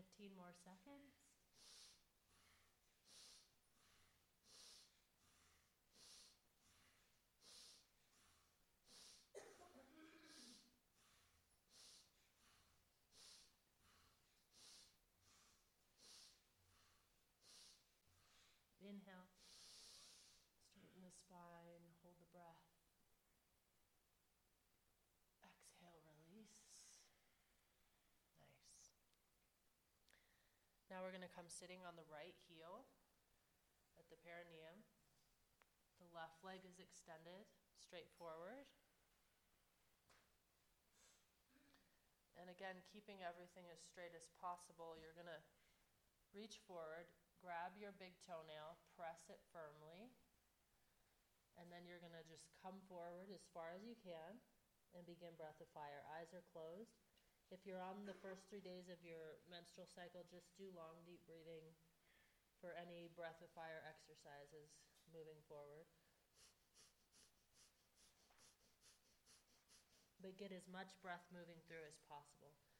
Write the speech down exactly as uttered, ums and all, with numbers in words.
fifteen more seconds. Inhale, straighten the spine, hold the breath. Exhale, release. Nice. Now we're going to come sitting on the right heel at the perineum. The left leg is extended, straight forward. And again, keeping everything as straight as possible, you're going to reach forward, grab your big toenail, press it firmly, and then you're going to just come forward as far as you can and begin breath of fire. Eyes are closed. If you're on the first three days of your menstrual cycle, just do long, deep breathing for any breath of fire exercises moving forward. But get as much breath moving through as possible.